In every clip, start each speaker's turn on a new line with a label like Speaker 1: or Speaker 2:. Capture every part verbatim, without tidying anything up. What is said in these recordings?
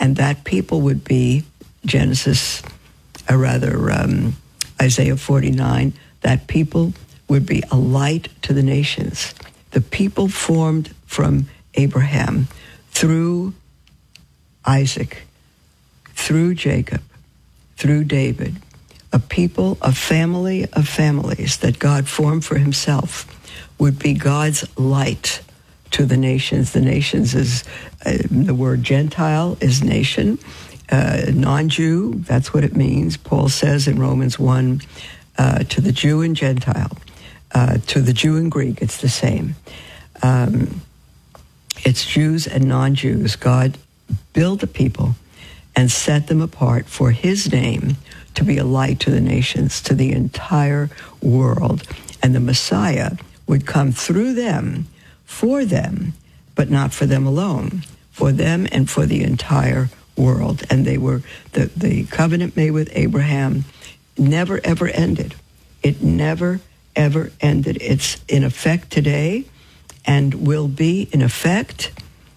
Speaker 1: And that people would be Genesis, or rather um, Isaiah forty-nine, that people would be a light to the nations. The people formed from Abraham through Isaac, through Jacob, through David, a people, a family of families that God formed for himself, would be God's light to the nations. The nations is, uh, the word Gentile is nation. Uh, non-Jew, that's what it means. Paul says in Romans one, uh, to the Jew and Gentile. Uh, to the Jew and Greek, it's the same. Um, it's Jews and non-Jews. God built a people and set them apart for his name to be a light to the nations, to the entire world. And the Messiah would come through them, for them, but not for them alone, for them and for the entire world. And they were, the, the covenant made with Abraham never, ever ended. It never, ever ended. It's in effect today and will be in effect.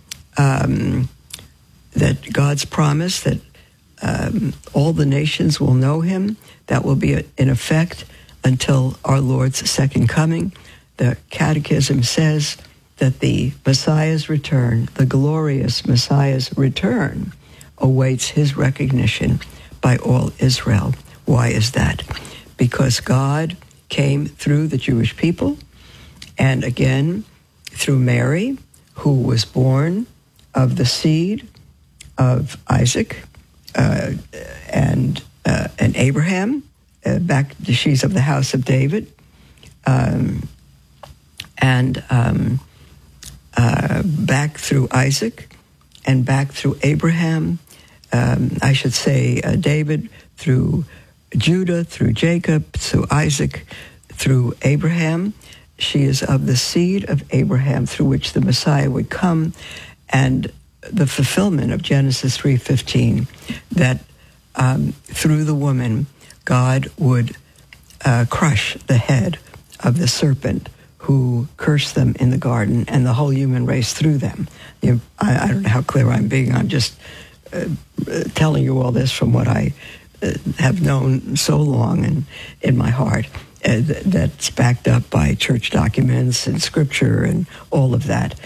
Speaker 1: Um, that God's promise that um, all the nations will know him, that will be in effect until our Lord's second coming. The Catechism says that the Messiah's return, the glorious Messiah's return, awaits his recognition by all Israel. Why is that? Because God came through the Jewish people, and again, through Mary, who was born of the seed of Isaac uh, and uh, and Abraham. Uh, back, she's of the house of David, um, and um, uh, back through Isaac, and back through Abraham. Um, I should say uh, David through Judah, through Jacob, through Isaac, through Abraham. She is of the seed of Abraham, through which the Messiah would come, and the fulfillment of Genesis three fifteen, that um, through the woman, God would uh, crush the head of the serpent who cursed them in the garden, and the whole human race through them. You know, I, I don't know how clear I'm being. I'm just uh, telling you all this from what I uh, have known so long and in my heart. Uh, th- that's backed up by church documents and scripture and all of that.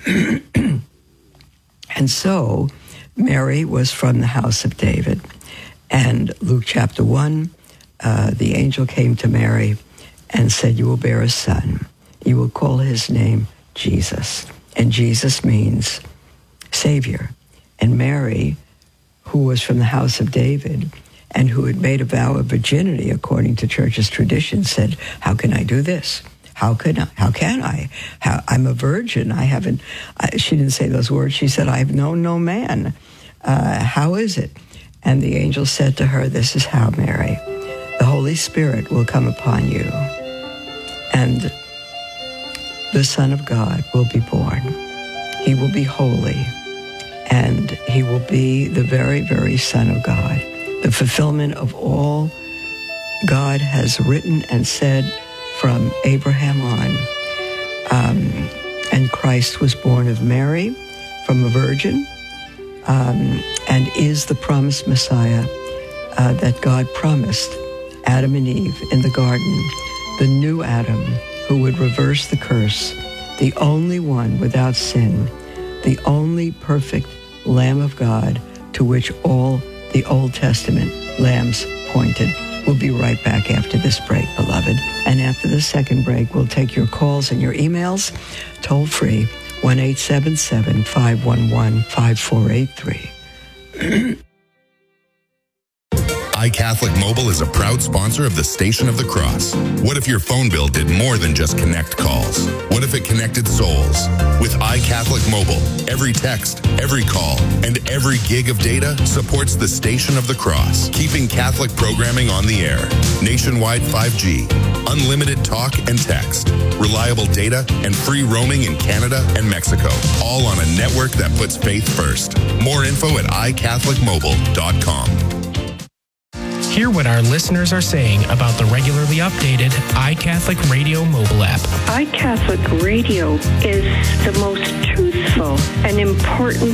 Speaker 1: And so Mary was from the house of David. And Luke chapter one, uh, the angel came to Mary and said, you will bear a son. You will call his name Jesus. And Jesus means Savior. And Mary, who was from the house of David and who had made a vow of virginity according to church's tradition, said, how can I do this? How can I? How can I? How, I'm a virgin. I haven't, I, she didn't say those words. She said, I've known no man. Uh, how is it? And the angel said to her, this is how, Mary. The Holy Spirit will come upon you, and the Son of God will be born. He will be holy, and he will be the very, very Son of God, the fulfillment of all God has written and said from Abraham on. Um, and Christ was born of Mary from a virgin, um, and is the promised Messiah uh, that God promised Adam and Eve in the garden, the new Adam who would reverse the curse, the only one without sin, the only perfect Lamb of God to which all the Old Testament lambs pointed. We'll be right back after this break, beloved. And after the second break, we'll take your calls and your emails, toll free, one eight seven seven, five one one, five four eight three.
Speaker 2: iCatholic Mobile is a proud sponsor of the Station of the Cross. What if your phone bill did more than just connect calls? What if it connected souls? With iCatholic Mobile, every text, every call, and every gig of data supports the Station of the Cross, keeping Catholic programming on the air. Nationwide five G, unlimited talk and text, reliable data, and free roaming in Canada and Mexico, all on a network that puts faith first. More info at i catholic mobile dot com.
Speaker 3: Hear what our listeners are saying about the regularly updated iCatholic Radio mobile app.
Speaker 4: iCatholic Radio is the most truthful and important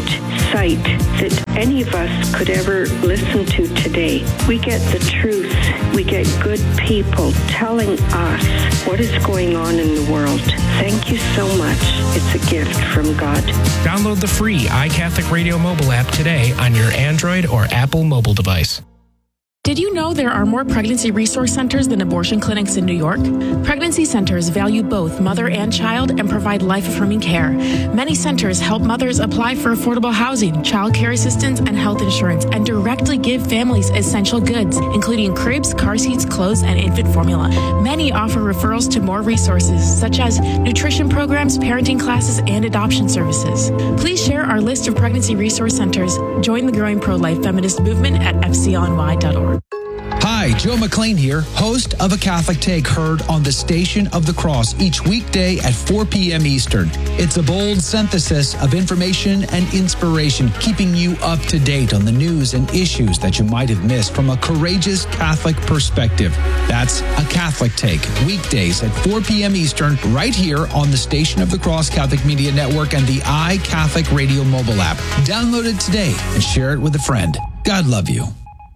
Speaker 4: sight that any of us could ever listen to today. We get the truth. We get good people telling us what is going on in the world. Thank you so much. It's a gift from God.
Speaker 3: Download the free iCatholic Radio mobile app today on your Android or Apple mobile device.
Speaker 5: Did you know there are more pregnancy resource centers than abortion clinics in New York? Pregnancy centers value both mother and child and provide life-affirming care. Many centers help mothers apply for affordable housing, child care assistance, and health insurance, and directly give families essential goods, including cribs, car seats, clothes, and infant formula. Many offer referrals to more resources, such as nutrition programs, parenting classes, and adoption services. Please share our list of pregnancy resource centers. Join the growing pro-life feminist movement at f c l n y dot org.
Speaker 6: Hi, Joe McLean here, host of A Catholic Take, heard on the Station of the Cross each weekday at four p.m. Eastern. It's a bold synthesis of information and inspiration, keeping you up to date on the news and issues that you might have missed from a courageous Catholic perspective. That's A Catholic Take, weekdays at four p.m. Eastern, right here on the Station of the Cross Catholic Media Network and the iCatholic Radio mobile app. Download it today and share it with a friend. God love you.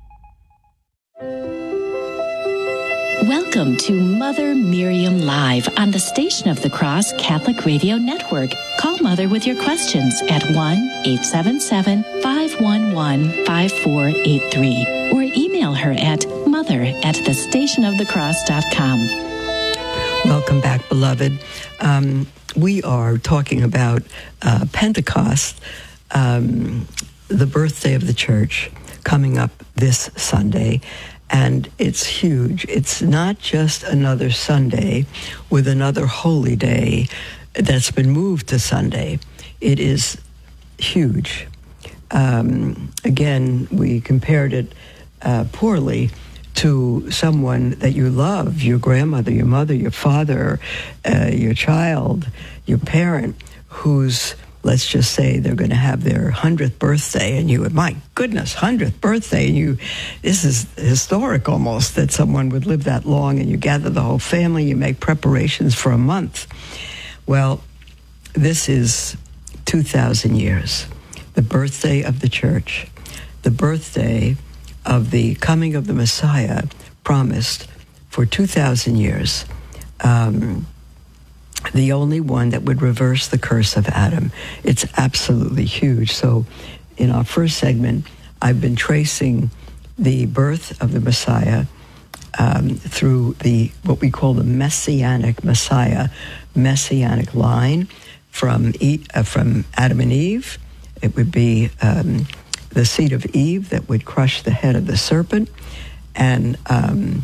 Speaker 7: Welcome to Mother Miriam Live on the Station of the Cross Catholic Radio Network. Call Mother with your questions at one eight seven seven, five one one, five four eight three or email her at mother at the station of the cross dot com.
Speaker 1: Welcome back, beloved. Um, we are talking about uh, Pentecost, um, the birthday of the church, coming up this Sunday. And it's huge. It's not just another Sunday with another holy day that's been moved to Sunday. It is huge. Um, again, we compared it uh, poorly to someone that you love, your grandmother, your mother, your father, uh, your child, your parent, who's, let's just say they're going to have their hundredth birthday, and you would, my goodness, hundredth birthday, and you, this is historic almost that someone would live that long, and you gather the whole family, you make preparations for a month. Well, this is two thousand years, the birthday of the church, the birthday of the coming of the Messiah promised for two thousand years. Um, the only one that would reverse the curse of Adam. It's absolutely huge. So in our first segment, I've been tracing the birth of the Messiah um, through the what we call the Messianic Messiah, Messianic line from, e- uh, from Adam and Eve. It would be um, the seed of Eve that would crush the head of the serpent, and um,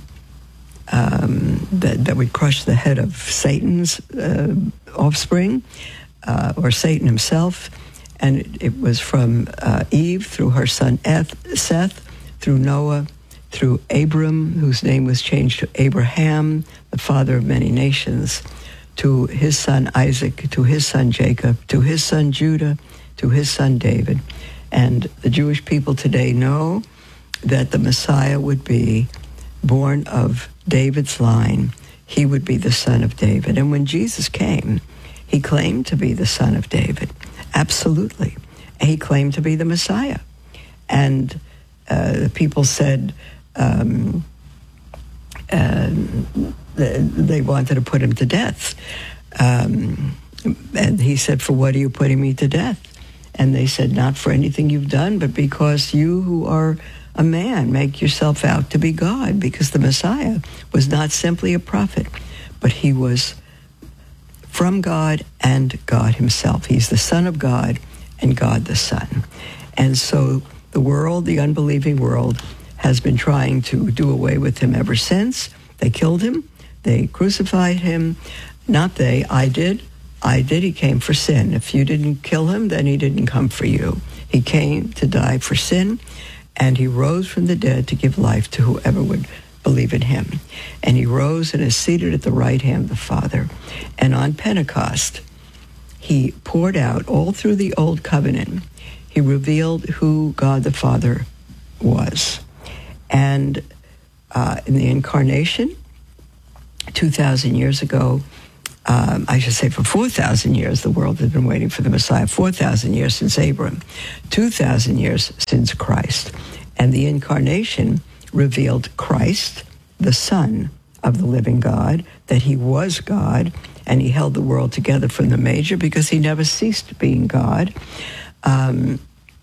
Speaker 1: Um, that, that would crush the head of Satan's uh, offspring, uh, or Satan himself. And it, it was from uh, Eve through her son Eth, Seth, through Noah, through Abram, whose name was changed to Abraham, the father of many nations, to his son Isaac, to his son Jacob, to his son Judah, to his son David. And the Jewish people today know that the Messiah would be born of David's line. He would be the son of David. And when Jesus came, he claimed to be the son of David. Absolutely. He claimed to be the Messiah. And uh, people said um, uh, they wanted to put him to death. Um, and he said, "For what are you putting me to death?" And they said, "Not for anything you've done, but because you who are a man make yourself out to be God," because the Messiah was not simply a prophet, but he was from God and God himself. He's the Son of God and God the Son. And so the world, the unbelieving world, has been trying to do away with him ever since. They killed him. They crucified him. Not they, I did. I did. He came for sin. If you didn't kill him, then he didn't come for you. He came to die for sin, and he rose from the dead to give life to whoever would believe in him. And he rose and is seated at the right hand of the Father. And on Pentecost, he poured out all through the Old Covenant. He revealed who God the Father was. And uh, in the Incarnation, two thousand years ago, Um, I should say for four thousand years, the world had been waiting for the Messiah. four thousand years since Abram, two thousand years since Christ. And the incarnation revealed Christ, the Son of the living God, that he was God, and he held the world together from the manger because he never ceased being God. Um,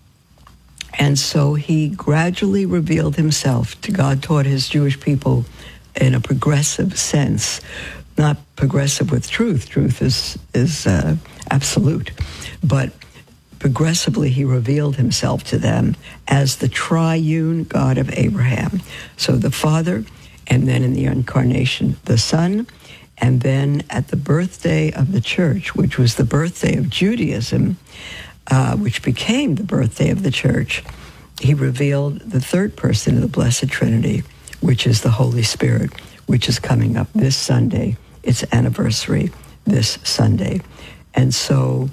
Speaker 1: and so he gradually revealed himself to God, taught his Jewish people in a progressive sense, not progressive with truth. Truth is, is uh, absolute. But progressively he revealed himself to them as the triune God of Abraham. So the Father, and then in the incarnation, the Son, and then at the birthday of the church, which was the birthday of Judaism, uh, which became the birthday of the church, he revealed the third person of the Blessed Trinity, which is the Holy Spirit, which is coming up this Sunday. Its anniversary this Sunday. And so,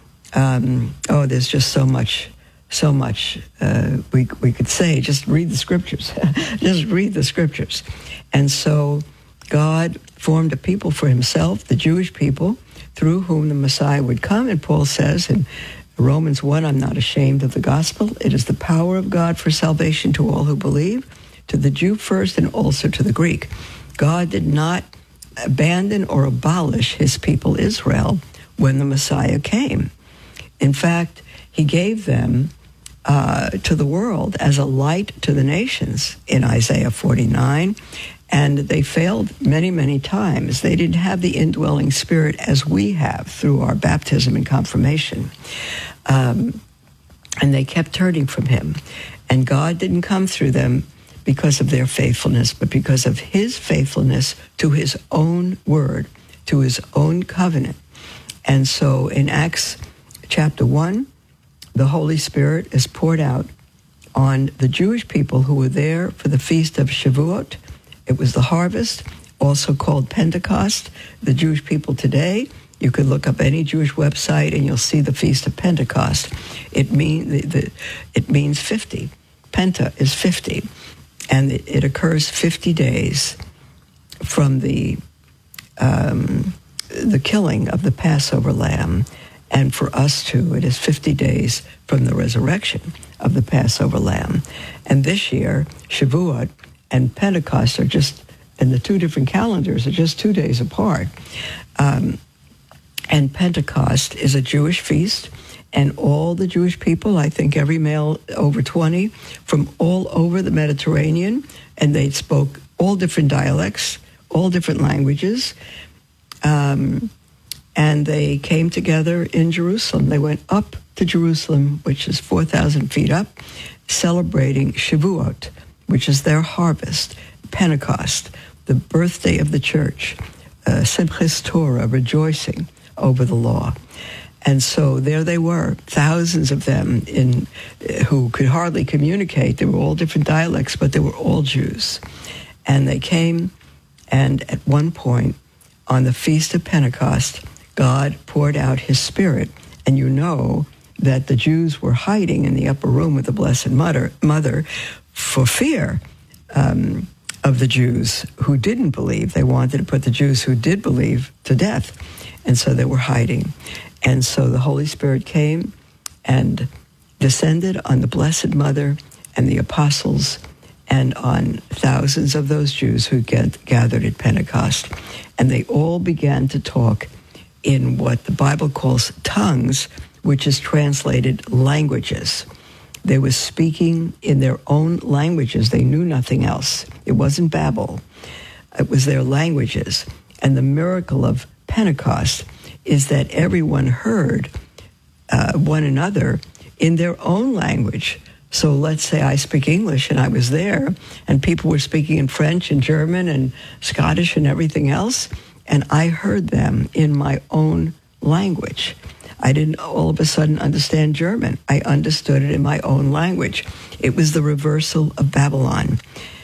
Speaker 1: um, oh, there's just so much, so much uh, we, we could say. Just read the scriptures. Just read the scriptures. And so God formed a people for himself, the Jewish people, through whom the Messiah would come. And Paul says in Romans one, I'm not ashamed of the gospel. It is the power of God for salvation to all who believe, to the Jew first and also to the Greek. God did not abandon or abolish his people Israel when the Messiah came. In fact, he gave them uh, to the world as a light to the nations in Isaiah forty-nine, and they failed many, many times. They didn't have the indwelling spirit as we have through our baptism and confirmation. Um, and they kept turning from him. And God didn't come through them because of their faithfulness, but because of his faithfulness to his own word, to his own covenant. And so in Acts chapter one, the Holy Spirit is poured out on the Jewish people who were there for the feast of Shavuot. It was the harvest, also called Pentecost. The Jewish people today, you could look up any Jewish website and you'll see the feast of Pentecost. It, mean, the, the, it means fifty. Penta is fifty. And it, it occurs fifty days from the um, the killing of the Passover lamb. And for us, too, it is fifty days from the resurrection of the Passover lamb. And this year, Shavuot and Pentecost are just, and the two different calendars are just two days apart. Um, and Pentecost is a Jewish feast. And all the Jewish people, I think every male over twenty, from all over the Mediterranean, and they spoke all different dialects, all different languages, um, and they came together in Jerusalem. They went up to Jerusalem, which is four thousand feet up, celebrating Shavuot, which is their harvest, Pentecost, the birthday of the church, uh, Simchas Torah, rejoicing over the law. And so there they were, thousands of them in who could hardly communicate. They were all different dialects, but they were all Jews. And they came, and at one point on the Feast of Pentecost, God poured out his Spirit. And you know that the Jews were hiding in the upper room with the Blessed Mother, mother for fear um, of the Jews who didn't believe. They wanted to put the Jews who did believe to death. And so they were hiding. And so the Holy Spirit came and descended on the Blessed Mother and the apostles and on thousands of those Jews who get, gathered at Pentecost. And they all began to talk in what the Bible calls tongues, which is translated languages. They were speaking in their own languages. They knew nothing else. It wasn't Babel. It was their languages. And the miracle of Pentecost is that everyone heard uh, one another in their own language. So let's say I speak English and I was there and people were speaking in French and German and Scottish and everything else, and I heard them in my own language. I didn't all of a sudden understand German. I understood it in my own language. It was the reversal of Babylon.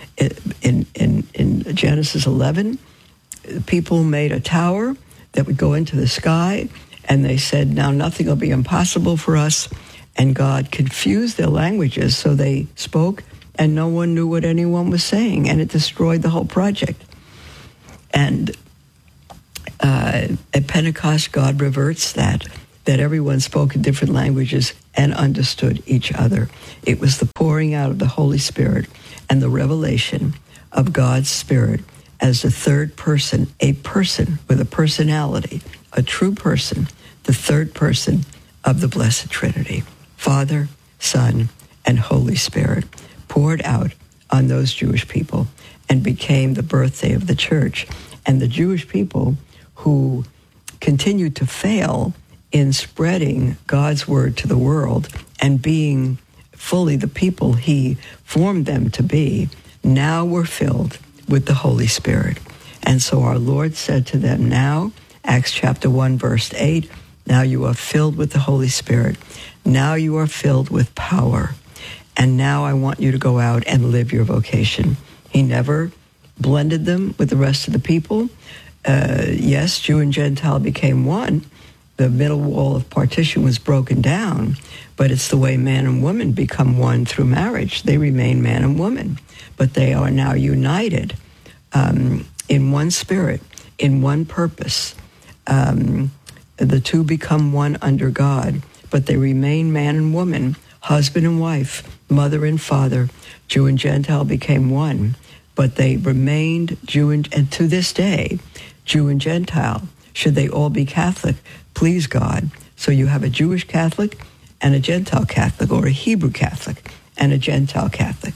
Speaker 1: In, in, in Genesis eleven, people made a tower that would go into the sky, and they said, now nothing will be impossible for us. And God confused their languages, so they spoke, and no one knew what anyone was saying, and it destroyed the whole project. And Uh, at Pentecost, God reverts that, that everyone spoke in different languages and understood each other. It was the pouring out of the Holy Spirit and the revelation of God's Spirit as the third person, a person with a personality, a true person, the third person of the Blessed Trinity, Father, Son, and Holy Spirit, poured out on those Jewish people and became the birthday of the church. And the Jewish people who continued to fail in spreading God's word to the world and being fully the people he formed them to be, now were filled with the Holy Spirit. And so our Lord said to them now, Acts chapter one, verse eight, now you are filled with the Holy Spirit. Now you are filled with power. And now I want you to go out and live your vocation. He never blended them with the rest of the people. Uh, yes, Jew and Gentile became one. The middle wall of partition was broken down, but it's the way man and woman become one through marriage. They remain man and woman, but they are now united um, in one spirit, in one purpose. Um, the two become one under God, but they remain man and woman, husband and wife, mother and father. Jew and Gentile became one, but they remained Jew and, and to this day, Jew and Gentile. Should they all be Catholic? Please God. So you have a Jewish Catholic and a Gentile Catholic, or a Hebrew Catholic and a Gentile Catholic.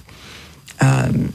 Speaker 1: Um,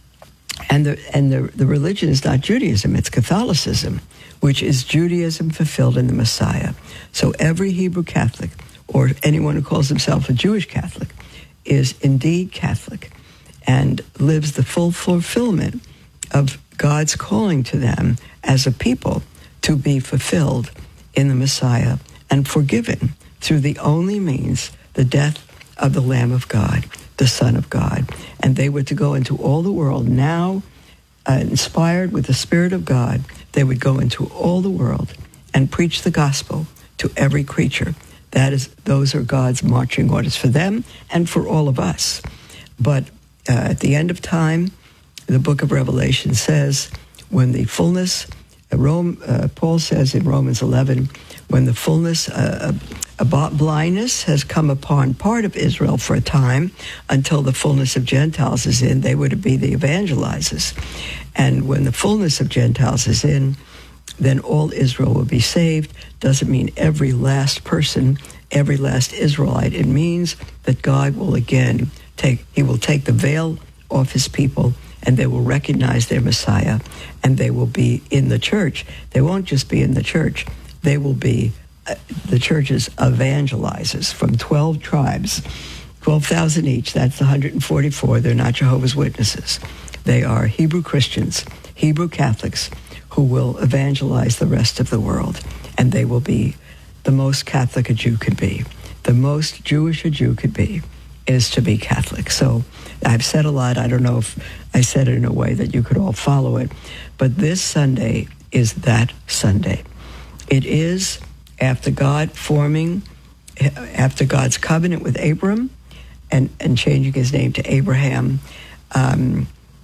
Speaker 1: and the and the, the religion is not Judaism, it's Catholicism, which is Judaism fulfilled in the Messiah. So every Hebrew Catholic, or anyone who calls himself a Jewish Catholic, is indeed Catholic and lives the full fulfillment of God's calling to them as a people to be fulfilled in the Messiah and forgiven through the only means, the death of the Lamb of God, the Son of God. And they were to go into all the world now, uh, inspired with the Spirit of God. They would go into all the world and preach the gospel to every creature. That is, those are God's marching orders for them and for all of us. But uh, at the end of time, the book of Revelation says, when the fullness, uh, Rome, uh, Paul says in Romans eleven, when the fullness, uh, about blindness has come upon part of Israel for a time, until the fullness of Gentiles is in, they were to be the evangelizers. And when the fullness of Gentiles is in, then all Israel will be saved. Doesn't mean every last person, every last Israelite. It means that God will again take, he will take the veil off his people, and they will recognize their Messiah, and they will be in the church. They won't just be in the church. They will be uh, the church's evangelizers from twelve tribes, twelve thousand each. That's one hundred forty-four. They're not Jehovah's Witnesses. They are Hebrew Christians, Hebrew Catholics, who will evangelize the rest of the world. And they will be the most Catholic a Jew could be. The most Jewish a Jew could be is to be Catholic. So I've said a lot. I don't know if I said it in a way that you could all follow it. But this Sunday is that Sunday. It is after God forming, after God's covenant with Abram and, and changing his name to Abraham, um,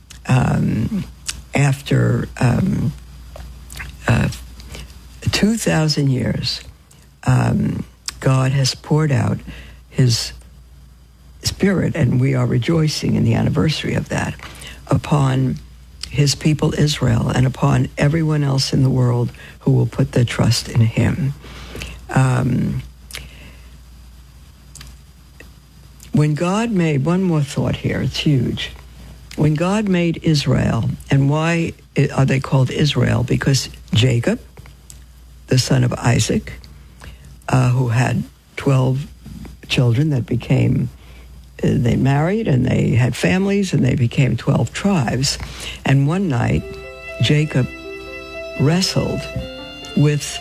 Speaker 1: um, after um, uh, two thousand years, um, God has poured out his Spirit, and we are rejoicing in the anniversary of that, upon his people Israel and upon everyone else in the world who will put their trust in him. Um, when God made, one more thought here, it's huge. When God made Israel, and why are they called Israel? Because Jacob, the son of Isaac, uh, who had twelve children that became, uh, they married and they had families and they became twelve tribes. And one night, Jacob wrestled with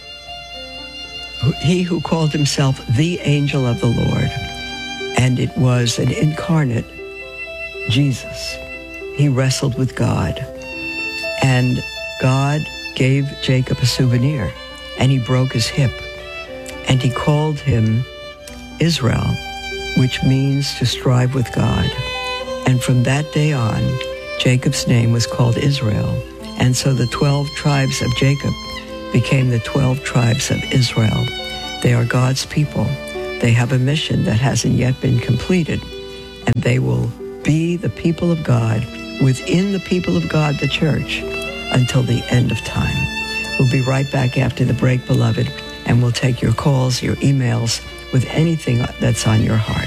Speaker 1: he who called himself the angel of the Lord. And it was an incarnate Jesus. He wrestled with God. And God gave Jacob a souvenir, and he broke his hip. And he called him Israel, which means to strive with God. And from that day on, Jacob's name was called Israel. And so the twelve tribes of Jacob became the twelve tribes of Israel. They are God's people. They have a mission that hasn't yet been completed, and they will be the people of God within the people of God, the church, until the end of time. We'll be right back after the break, beloved, and we'll take your calls, your emails, with anything that's on your heart.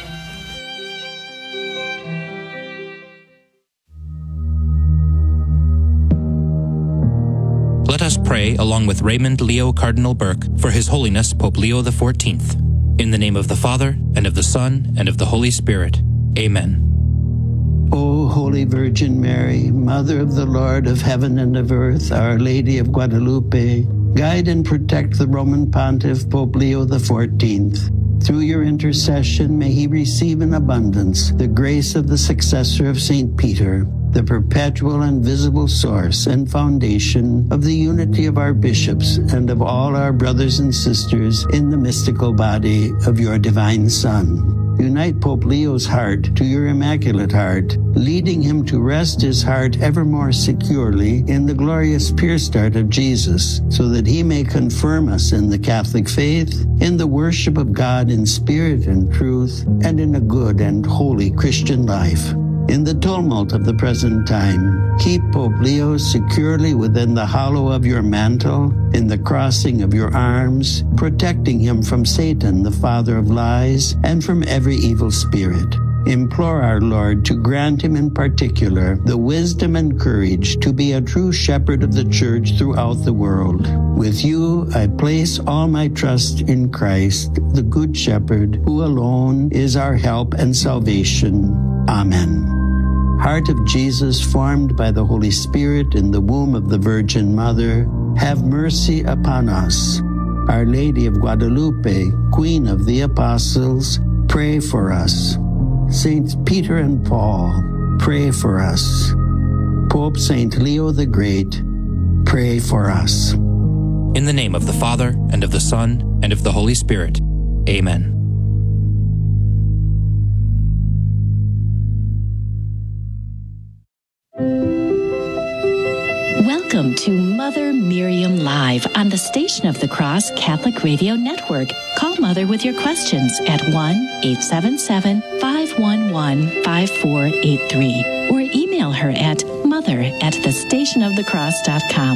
Speaker 8: Let us pray along with Raymond Leo Cardinal Burke for His Holiness Pope Leo the fourteenth. In the name of the Father, and of the Son, and of the Holy Spirit. Amen.
Speaker 9: O Holy Virgin Mary, Mother of the Lord of heaven and of earth, Our Lady of Guadalupe, guide and protect the Roman Pontiff Pope Leo the fourteenth. Through your intercession, may he receive in abundance the grace of the successor of Saint Peter, the perpetual and visible source and foundation of the unity of our bishops and of all our brothers and sisters in the mystical body of your divine Son. Unite Pope Leo's heart to your Immaculate Heart, leading him to rest his heart ever more securely in the glorious pure start of Jesus, so that he may confirm us in the Catholic faith, in the worship of God in spirit and truth, and in a good and holy Christian life. In the tumult of the present time, keep Pope Leo securely within the hollow of your mantle, in the crossing of your arms, protecting him from Satan, the father of lies, and from every evil spirit. Implore our Lord to grant him in particular the wisdom and courage to be a true shepherd of the church throughout the world. With you, I place all my trust in Christ, the Good Shepherd, who alone is our help and salvation. Amen. Heart of Jesus, formed by the Holy Spirit in the womb of the Virgin Mother, have mercy upon us. Our Lady of Guadalupe, Queen of the Apostles, pray for us. Saints Peter and Paul, pray for us. Pope Saint Leo the Great, pray for us.
Speaker 8: In the name of the Father, and of the Son, and of the Holy Spirit. Amen.
Speaker 7: Welcome to Mother Miriam Live on the Station of the Cross Catholic Radio Network. Call Mother with your questions at one eight seven seven, five one one, five four eight three or email her at mother at the station of the cross dot com.